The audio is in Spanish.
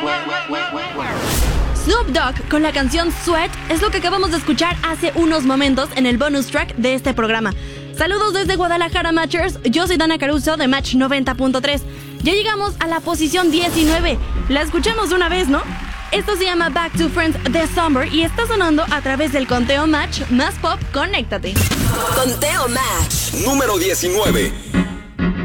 Snoop Dogg con la canción Sweat es lo que acabamos de escuchar hace unos momentos en el bonus track de este programa. Saludos desde Guadalajara, Matchers. Yo soy Dana Caruso de Match 90.3. Ya llegamos a la posición 19. La escuchamos de una vez, ¿no? Esto se llama Back to Friends de Summer y está sonando a través del conteo Match más pop. Conéctate. Conteo Match número 19.